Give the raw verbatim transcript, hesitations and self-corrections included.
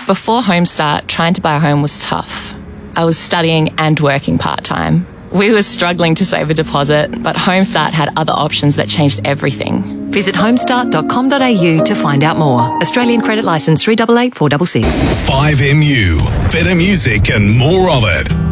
Before Homestart, trying to buy a home was tough. I was studying and working part-time. We were struggling to save a deposit, but Homestart had other options that changed everything. Visit homestart dot com dot a u to find out more. Australian credit licence three eight eight four six six. five M U. Better music and more of it.